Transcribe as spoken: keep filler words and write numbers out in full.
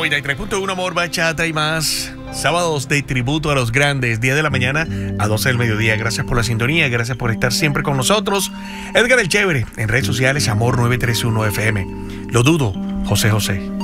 noventa y tres punto uno, amor, bachata y más. Sábados de tributo a los grandes, diez de la mañana a doce del mediodía. Gracias por la sintonía, gracias por estar siempre con nosotros. Edgar el Chévere, en redes sociales, Amor nueve tres uno F M. Lo dudo, José José.